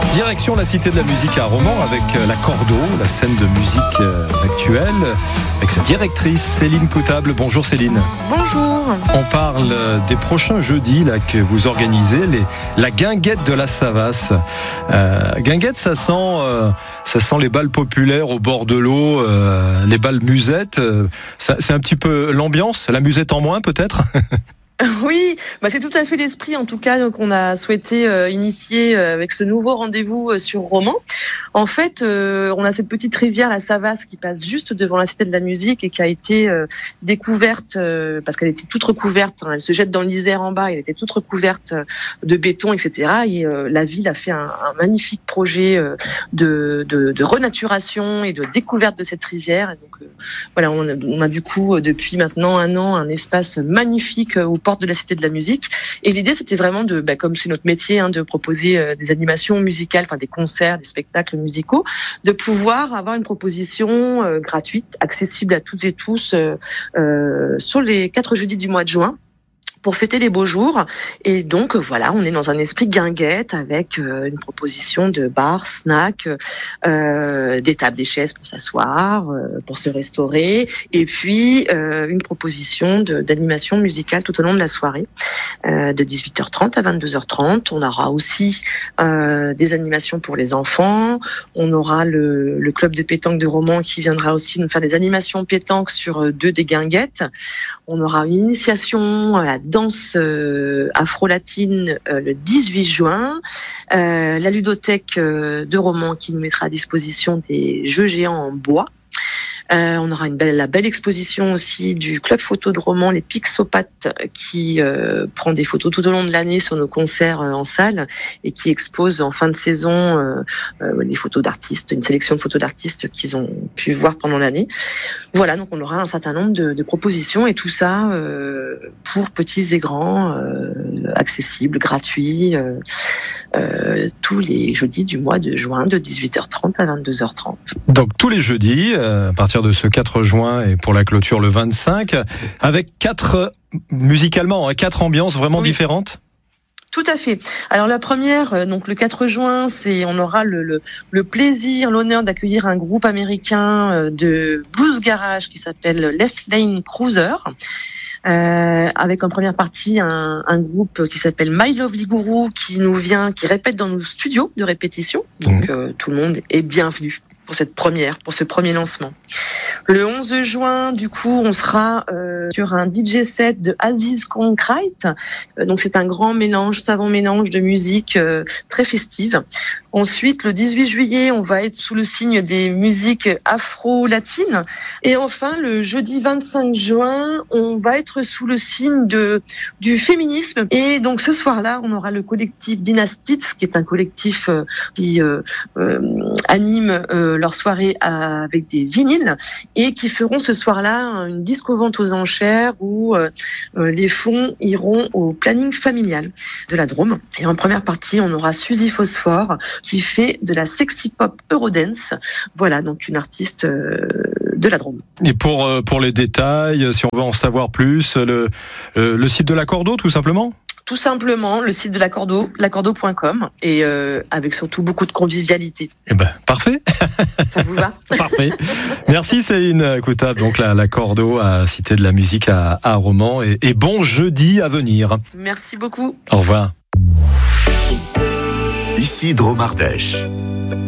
Direction la Cité de la Musique à Romans avec la Cordo, la scène de musique actuelle, avec sa directrice Céline Poutable. Bonjour Céline. Bonjour. On parle des prochains jeudis là, que vous organisez, la guinguette de la Savasse. Guinguette, ça sent les bals populaires au bord de l'eau, les bals musettes. C'est un petit peu l'ambiance, la musette en moins peut-être. Oui, c'est tout à fait l'esprit en tout cas qu'on a souhaité initier avec ce nouveau rendez-vous sur Romans. En fait, on a cette petite rivière, la Savasse, qui passe juste devant la Cité de la Musique et qui a été découverte parce qu'elle était toute recouverte. Elle se jette dans l'Isère en bas, elle était toute recouverte de béton, etc. Et la ville a fait un magnifique projet de renaturation et de découverte de cette rivière. Et donc voilà, on a du coup depuis maintenant 1 an un espace magnifique au porte de la Cité de la Musique. Et l'idée, c'était vraiment comme c'est notre métier, de proposer des animations musicales, des concerts, des spectacles musicaux, de pouvoir avoir une proposition gratuite, accessible à toutes et tous sur les 4 jeudis du mois de juin, pour fêter les beaux jours. Et donc voilà, on est dans un esprit guinguette avec une proposition de bars, snacks, des tables, des chaises pour s'asseoir, pour se restaurer, et puis une proposition d'animation musicale tout au long de la soirée, de 18h30 à 22h30. On aura aussi des animations pour les enfants. On aura le club de pétanque de Romans qui viendra aussi nous faire des animations pétanque sur 2 des guinguettes. On aura une initiation à la danse afro-latine le 18 juin, la ludothèque de Romans qui nous mettra à disposition des jeux géants en bois. On aura la belle exposition aussi du club photo de Romans, les Pixopathes, qui prend des photos tout au long de l'année sur nos concerts en salle et qui expose en fin de saison les photos d'artistes, une sélection de photos d'artistes qu'ils ont pu voir pendant l'année. Voilà, donc on aura un certain nombre de propositions et tout ça pour petits et grands, accessibles, gratuits, tous les jeudis du mois de juin de 18h30 à 22h30. Donc tous les jeudis, à partir de ce 4 juin et pour la clôture le 25, avec 4 musicalement, 4 ambiances vraiment différentes. Tout à fait. Alors la première, donc le 4 juin, on aura le plaisir, l'honneur d'accueillir un groupe américain de blues garage qui s'appelle Left Lane Cruiser. Avec en première partie un groupe qui s'appelle My Lovely Guru qui répète dans nos studios de répétition. Donc tout le monde est bienvenu pour ce premier lancement. Le 11 juin, du coup, on sera sur un DJ set de Aziz Concrete. Donc c'est un savant mélange de musique très festive. Ensuite, le 18 juillet, on va être sous le signe des musiques afro-latines. Et enfin, le jeudi 25 juin, on va être sous le signe du féminisme. Et donc ce soir-là, on aura le collectif Dynastids, qui est un collectif qui anime leur soirée avec des vinyles et qui feront ce soir-là une disco-vente aux enchères où les fonds iront au planning familial de la Drôme. Et en première partie, on aura Suzy Phosphore qui fait de la sexy pop Eurodance. Voilà, donc une artiste de la Drôme. Et pour les détails, si on veut en savoir plus, le site de la Cordo, tout simplement ? Tout simplement, le site de la Cordo, lacordo.com, et avec surtout beaucoup de convivialité. Eh ben, parfait. Ça vous va ? Parfait. Merci Céline Poutable, donc la Cordo à Cité de la Musique à Romans, et bon jeudi à venir. Merci beaucoup. Au revoir. Ici Drôme Ardèche.